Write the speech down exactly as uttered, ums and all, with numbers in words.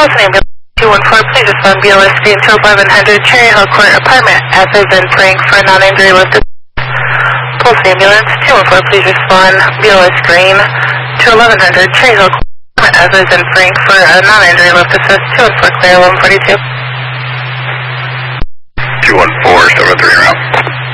Pulse ambulance two one four, please respond B L S Green to eleven hundred Cherry Hill Court apartment. As has been praying for a non-injury lifted. Pulse ambulance two one four, please respond B L S Green to eleven hundred Cherry Hill Court apartment. As has been praying for a non-injury lift assist two one four, clear eleven forty-two. two one four, seven three round.